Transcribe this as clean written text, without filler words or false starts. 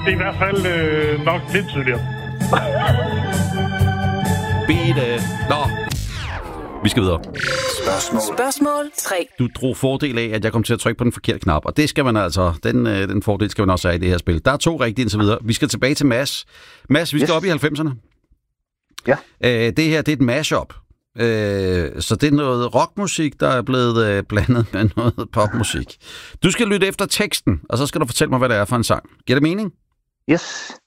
Det er i hvert fald nok lidt tydeligere. Bitte. Nå. Vi skal videre. Spørgsmål 3. Du drog fordel af, at jeg kom til at trykke på den forkerte knap, og det skal man altså, den fordel skal man også have i det her spil. Der er 2 rigtige indtil videre. Vi skal tilbage til Mads. Mads, vi skal op i 90'erne. Ja. Det her, det er et mashup. Så det er noget rockmusik, der er blevet blandet med noget popmusik. Du skal lytte efter teksten, og så skal du fortælle mig, hvad det er for en sang. Giver det mening? Yes.